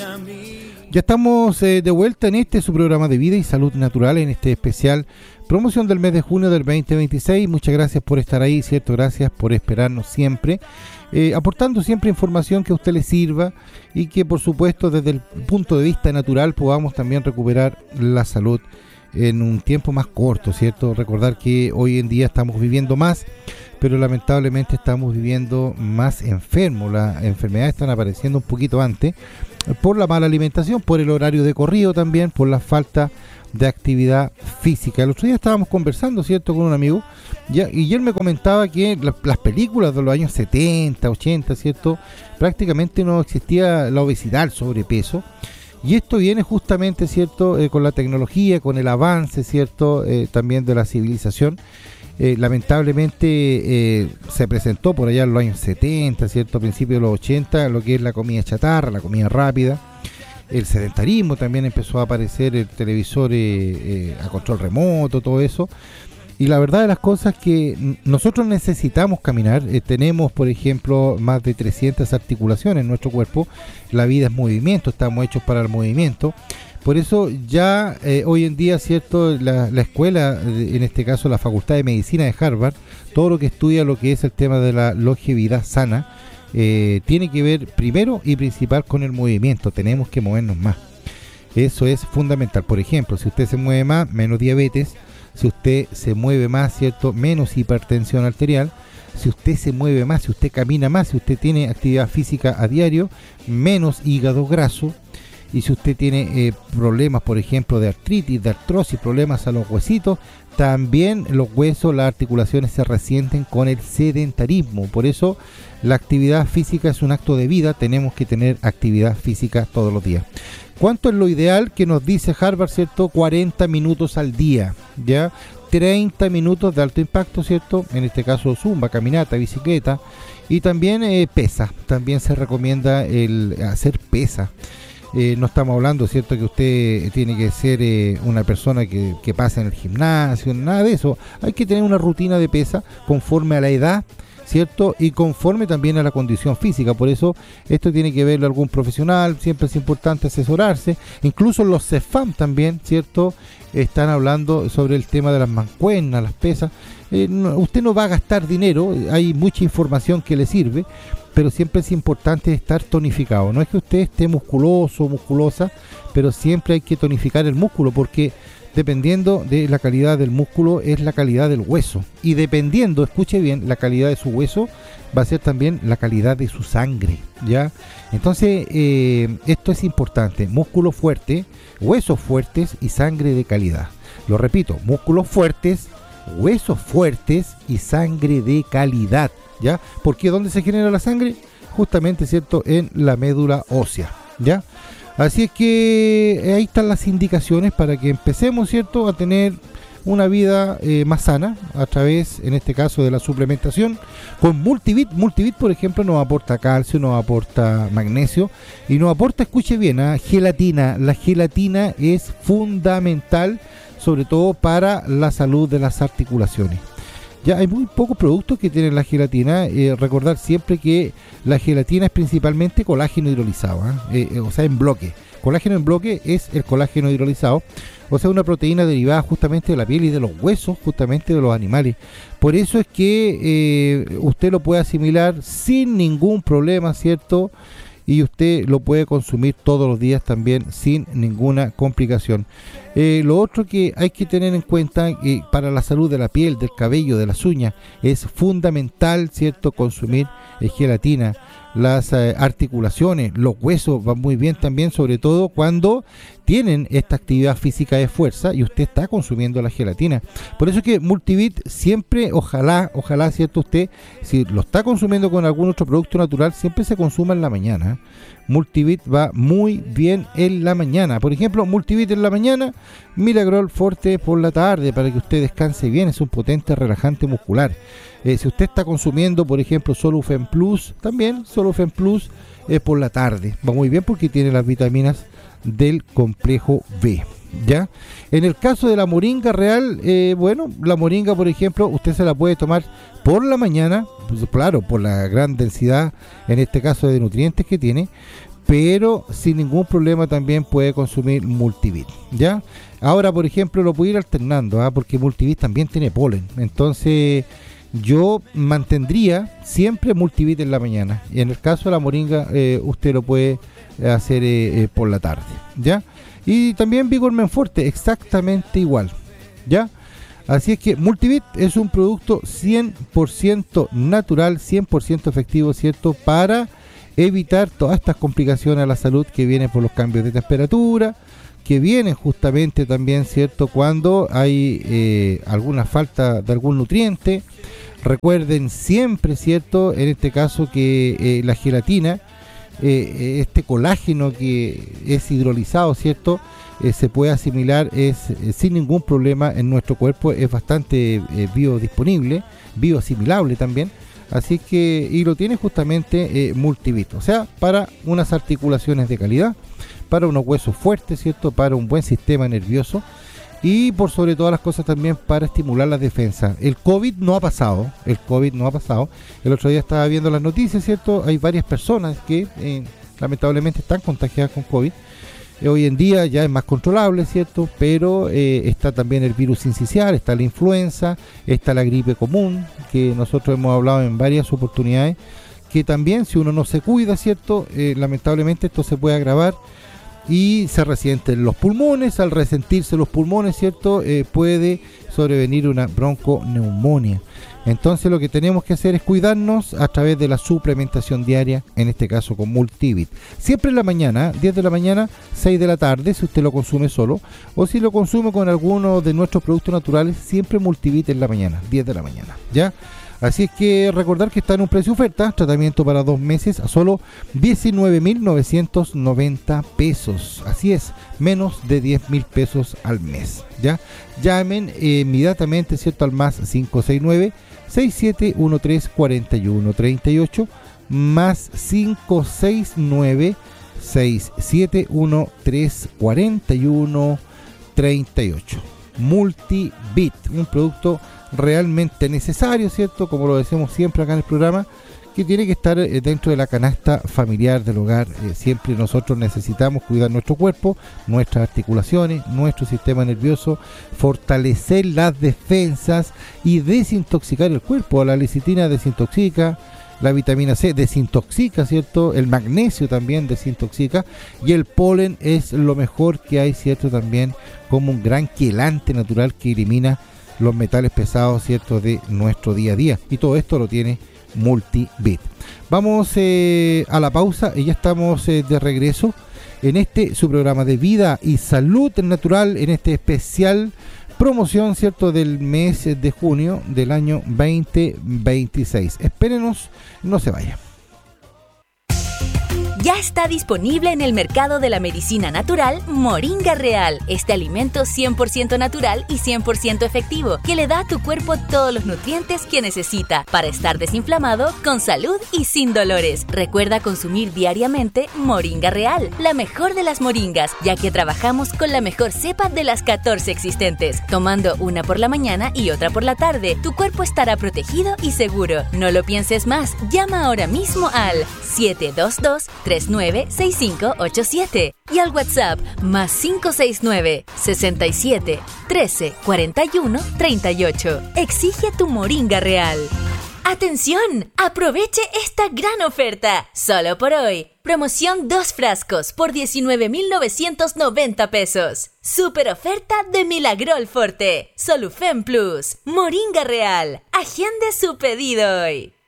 Ya estamos de vuelta en su programa de vida y salud natural, en este especial promoción del mes de junio del 2026. Muchas gracias por estar ahí, ¿cierto? Gracias por esperarnos siempre, aportando siempre información que a usted le sirva y que, por supuesto, desde el punto de vista natural podamos también recuperar la salud en un tiempo más corto, ¿cierto? Recordar que hoy en día estamos viviendo más, pero lamentablemente estamos viviendo más enfermos. Las enfermedades están apareciendo un poquito antes por la mala alimentación, por el horario de corrido también, por la falta de actividad física. El otro día estábamos conversando, ¿cierto?, con un amigo, y él me comentaba que las películas de los años 70, 80, ¿cierto?, prácticamente no existía la obesidad, el sobrepeso. Y esto viene justamente, ¿cierto?, con la tecnología, con el avance, ¿cierto?, también de la civilización. Lamentablemente se presentó por allá en los años 70, ¿cierto?, a principios de los 80, lo que es la comida chatarra, la comida rápida. El sedentarismo también empezó a aparecer, el televisor a control remoto, todo eso. Y la verdad de las cosas es que nosotros necesitamos caminar. Tenemos, por ejemplo, más de 300 articulaciones en nuestro cuerpo. La vida es movimiento, estamos hechos para el movimiento. Por eso ya hoy en día, ¿cierto?, la escuela, en este caso la Facultad de Medicina de Harvard, todo lo que estudia lo que es el tema de la longevidad sana, tiene que ver primero y principal con el movimiento. Tenemos que movernos más. Eso es fundamental. Por ejemplo, si usted se mueve más, menos diabetes. Si usted se mueve más, ¿cierto?, menos hipertensión arterial. Si usted se mueve más, si usted camina más, si usted tiene actividad física a diario, menos hígado graso. Y si usted tiene problemas, por ejemplo, de artritis, de artrosis, problemas a los huesitos, también los huesos, las articulaciones se resienten con el sedentarismo. Por eso la actividad física es un acto de vida. Tenemos que tener actividad física todos los días. ¿Cuánto es lo ideal que nos dice Harvard, ¿cierto? 40 minutos al día, ¿ya? 30 minutos de alto impacto, ¿cierto? En este caso zumba, caminata, bicicleta y también pesa. También se recomienda el hacer pesa. No estamos hablando, ¿cierto?, que usted tiene que ser una persona que pase en el gimnasio, nada de eso. Hay que tener una rutina de pesa conforme a la edad, ¿cierto?, y conforme también a la condición física. Por eso esto tiene que verlo algún profesional. Siempre es importante asesorarse. Incluso los CEFAM también, ¿cierto?, están hablando sobre el tema de las mancuernas, las pesas. Usted no va a gastar dinero, hay mucha información que le sirve, pero siempre es importante estar tonificado. No es que usted esté musculoso o musculosa, pero siempre hay que tonificar el músculo, porque dependiendo de la calidad del músculo es la calidad del hueso, y dependiendo, escuche bien, la calidad de su hueso va a ser también la calidad de su sangre, ¿ya? Entonces esto es importante: músculo fuerte, huesos fuertes y sangre de calidad. Lo repito: músculos fuertes, huesos fuertes y sangre de calidad, ¿ya? Porque ¿dónde se genera la sangre? Justamente, ¿cierto?, en la médula ósea, ¿ya? Así es que ahí están las indicaciones para que empecemos, ¿cierto?, a tener una vida más sana a través, en este caso, de la suplementación con Multivit. Multivit, por ejemplo, nos aporta calcio, nos aporta magnesio y nos aporta, escuche bien, gelatina. La gelatina es fundamental, sobre todo para la salud de las articulaciones. Ya hay muy pocos productos que tienen la gelatina. Recordar siempre que la gelatina es principalmente colágeno hidrolizado, o sea, en bloque. Colágeno en bloque es el colágeno hidrolizado, o sea, una proteína derivada justamente de la piel y de los huesos, justamente de los animales. Por eso es que usted lo puede asimilar sin ningún problema, ¿cierto?, y usted lo puede consumir todos los días también sin ninguna complicación. Lo otro que hay que tener en cuenta, para la salud de la piel, del cabello, de las uñas, es fundamental, ¿cierto?, consumir gelatina. Las articulaciones, los huesos van muy bien también, sobre todo cuando tienen esta actividad física de fuerza y usted está consumiendo la gelatina. Por eso es que Multivit siempre, ojalá, ¿cierto?, usted, si lo está consumiendo con algún otro producto natural, siempre se consuma en la mañana. Multivit va muy bien en la mañana. Por ejemplo, Multivit en la mañana, Miragrol Forte por la tarde, para que usted descanse bien. Es un potente relajante muscular. Si usted está consumiendo, por ejemplo, Solufen Plus, también Solufen Plus por la tarde. Va muy bien porque tiene las vitaminas del complejo B, ¿ya? En el caso de la moringa real, la moringa, por ejemplo, usted se la puede tomar por la mañana, pues, claro, por la gran densidad, en este caso, de nutrientes que tiene, pero sin ningún problema también puede consumir Multivit, ¿ya? Ahora, por ejemplo, lo puede ir alternando, porque Multivit también tiene polen, entonces yo mantendría siempre Multivit en la mañana, y en el caso de la moringa usted lo puede hacer por la tarde, ¿ya? Y también Vigor Menforte, exactamente igual, ¿ya? Así es que Multivit es un producto 100% natural, 100% efectivo, ¿cierto? Para evitar todas estas complicaciones a la salud que vienen por los cambios de temperatura, que vienen justamente también, ¿cierto? Cuando hay alguna falta de algún nutriente. Recuerden siempre, ¿cierto? En este caso que la gelatina, este colágeno que es hidrolizado, ¿cierto? Se puede asimilar sin ningún problema en nuestro cuerpo, es bastante biodisponible, bioasimilable también, así que, y lo tiene justamente Multivit, o sea, para unas articulaciones de calidad, para unos huesos fuertes, ¿cierto? Para un buen sistema nervioso y por sobre todas las cosas también para estimular la defensa. El COVID no ha pasado, el otro día estaba viendo las noticias, ¿cierto? Hay varias personas que lamentablemente están contagiadas con COVID. Hoy en día ya es más controlable, ¿cierto? Pero está también el virus sincicial, está la influenza, está la gripe común, que nosotros hemos hablado en varias oportunidades, que también si uno no se cuida, ¿cierto? Lamentablemente esto se puede agravar y se resienten los pulmones. Al resentirse los pulmones, ¿cierto? Puede sobrevenir una bronconeumonía. Entonces lo que tenemos que hacer es cuidarnos a través de la suplementación diaria, en este caso con Multivit. Siempre en la mañana, 10 de la mañana, 6 de la tarde, si usted lo consume solo, o si lo consume con alguno de nuestros productos naturales, siempre Multivit en la mañana, 10 de la mañana, ¿ya? Así es que recordar que está en un precio oferta, tratamiento para 2 meses a solo 19.990 pesos. Así es, menos de 10.000 pesos al mes, ¿ya? Llamen inmediatamente, ¿cierto? Al más 569-6713-4138, más 569-6713-4138. Multivit, un producto realmente necesario, ¿cierto? Como lo decimos siempre acá en el programa, que tiene que estar dentro de la canasta familiar del hogar. Siempre nosotros necesitamos cuidar nuestro cuerpo, nuestras articulaciones, nuestro sistema nervioso, fortalecer las defensas y desintoxicar el cuerpo. La lecitina desintoxica, la vitamina C desintoxica, ¿cierto? El magnesio también desintoxica, y el polen es lo mejor que hay, ¿cierto? También como un gran quelante natural que elimina los metales pesados, ¿cierto? De nuestro día a día, y todo esto lo tiene Multivit. Vamos a la pausa y ya estamos de regreso en su programa de vida y salud natural, en este especial promoción, ¿cierto? Del mes de junio del año 2026. Espérenos, no se vayan. Ya está disponible en el mercado de la medicina natural Moringa Real. Este alimento 100% natural y 100% efectivo que le da a tu cuerpo todos los nutrientes que necesita para estar desinflamado, con salud y sin dolores. Recuerda consumir diariamente Moringa Real, la mejor de las moringas, ya que trabajamos con la mejor cepa de las 14 existentes. Tomando una por la mañana y otra por la tarde, tu cuerpo estará protegido y seguro. No lo pienses más. Llama ahora mismo al 722-396587 y al WhatsApp más 569-67-13-41-38. Exige tu Moringa Real. ¡Atención! ¡Aproveche esta gran oferta! Solo por hoy. Promoción 2 frascos por 19.990 pesos. Super oferta de Milagrol Forte. Solufen Plus. Moringa Real. Agende su pedido hoy.